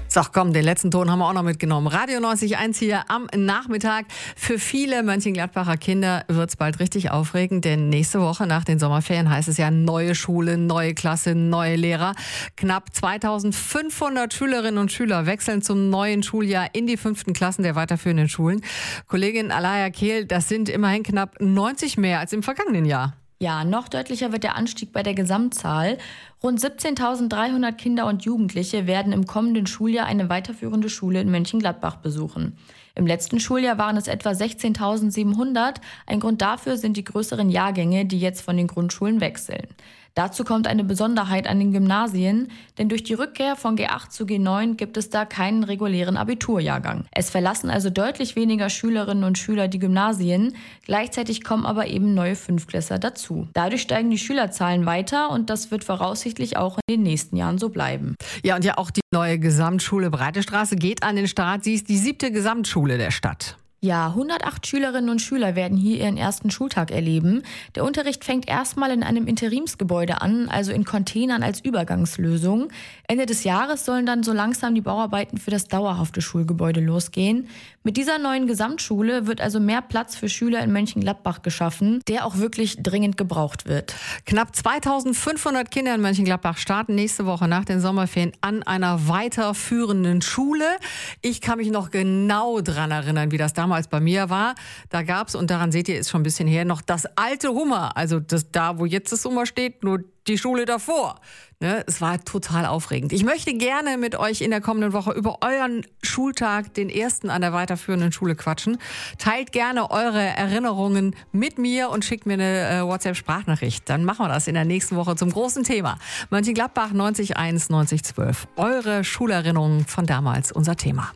So, komm, den letzten Ton haben wir auch noch mitgenommen. Radio 90.1 hier am Nachmittag. Für viele Mönchengladbacher Kinder wird es bald richtig aufregend, denn nächste Woche nach den Sommerferien heißt es ja neue Schule, neue Klasse, neue Lehrer. Knapp 2500 Schülerinnen und Schüler wechseln zum neuen Schuljahr in die 5. Klassen der weiterführenden Schulen. Kollegin Alaya Kehl, das sind immerhin knapp 90 mehr als im vergangenen Jahr. Ja, noch deutlicher wird der Anstieg bei der Gesamtzahl. Rund 17.300 Kinder und Jugendliche werden im kommenden Schuljahr eine weiterführende Schule in Mönchengladbach besuchen. Im letzten Schuljahr waren es etwa 16.700. Ein Grund dafür sind die größeren Jahrgänge, die jetzt von den Grundschulen wechseln. Dazu kommt eine Besonderheit an den Gymnasien, denn durch die Rückkehr von G8 zu G9 gibt es da keinen regulären Abiturjahrgang. Es verlassen also deutlich weniger Schülerinnen und Schüler die Gymnasien, gleichzeitig kommen aber eben neue Fünftklässler dazu. Dadurch steigen die Schülerzahlen weiter und das wird voraussichtlich auch in den nächsten Jahren so bleiben. Ja, und ja auch die neue Gesamtschule Breitestraße geht an den Start. Sie ist die 7. Gesamtschule der Stadt. Ja, 108 Schülerinnen und Schüler werden hier ihren ersten Schultag erleben. Der Unterricht fängt erstmal in einem Interimsgebäude an, also in Containern als Übergangslösung. Ende des Jahres sollen dann so langsam die Bauarbeiten für das dauerhafte Schulgebäude losgehen. Mit dieser neuen Gesamtschule wird also mehr Platz für Schüler in Mönchengladbach geschaffen, der auch wirklich dringend gebraucht wird. Knapp 2500 Kinder in Mönchengladbach starten nächste Woche nach den Sommerferien an einer weiterführenden Schule. Ich kann mich noch genau dran erinnern, wie das damals bei mir war. Da gab es, und daran seht ihr, ist schon ein bisschen her, noch das alte Hummer. Also das, da, wo jetzt das Hummer steht, nur die Schule davor. Ne, es war total aufregend. Ich möchte gerne mit euch in der kommenden Woche über euren Schultag, den ersten an der weiterführenden Schule, quatschen. Teilt gerne eure Erinnerungen mit mir und schickt mir eine WhatsApp-Sprachnachricht. Dann machen wir das in der nächsten Woche zum großen Thema. Mönchengladbach 90.1, 90.12. Eure Schulerinnerungen von damals, unser Thema.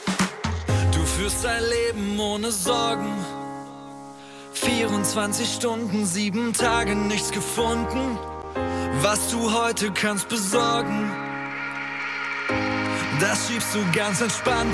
Du führst dein Leben ohne Sorgen. 24 Stunden, 7 Tage, nichts gefunden, was du heute kannst besorgen. Das schiebst du ganz entspannt